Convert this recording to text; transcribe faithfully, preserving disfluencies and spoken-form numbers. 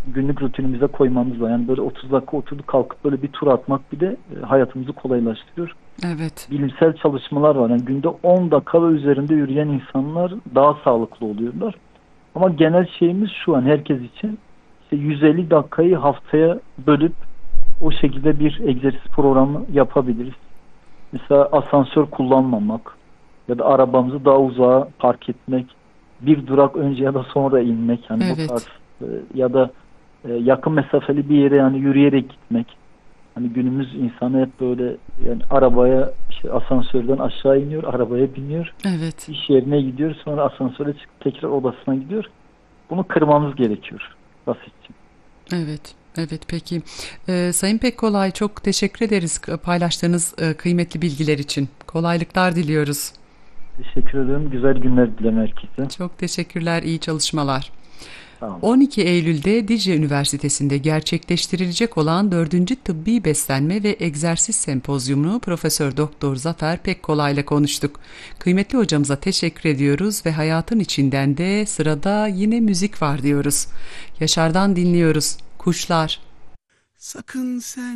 günlük rutinimize koymamız lazım. Yani böyle otuz dakika oturduk kalkıp böyle bir tur atmak bile e, hayatımızı kolaylaştırıyor. Evet. Bilimsel çalışmalar var. Yani günde on dakika ve üzerinde yürüyen insanlar daha sağlıklı oluyorlar. Ama genel şeyimiz şu an herkes için işte yüz elli dakikayı haftaya bölüp o şekilde bir egzersiz programı yapabiliriz. Mesela asansör kullanmamak ya da arabamızı daha uzağa park etmek, bir durak önce ya da sonra inmek, yani bu tarz Evet. e, ya da e, yakın mesafeli bir yere yani yürüyerek gitmek. Hani günümüz insanı hep böyle yani arabaya işte asansörden aşağı iniyor, arabaya biniyor, Evet. iş yerine gidiyor, sonra asansöre çıkıp tekrar odasına gidiyor. Bunu kırmamız gerekiyor basitçe. Evet. Evet, peki. Ee, Sayın Pekkolay, çok teşekkür ederiz paylaştığınız e, kıymetli bilgiler için. Kolaylıklar diliyoruz. Teşekkür ederim. Güzel günler dilerim herkese. Çok teşekkürler, iyi çalışmalar. Sağ olun. on iki Eylül'de Dicle Üniversitesi'nde gerçekleştirilecek olan dördüncü Tıbbi Beslenme ve Egzersiz Sempozyumunu Profesör Doktor Zafer Pekkolay ile konuştuk. Kıymetli hocamıza teşekkür ediyoruz ve hayatın içinden de sırada yine müzik var diyoruz. Yaşar'dan dinliyoruz. Kuşlar. Sakın sen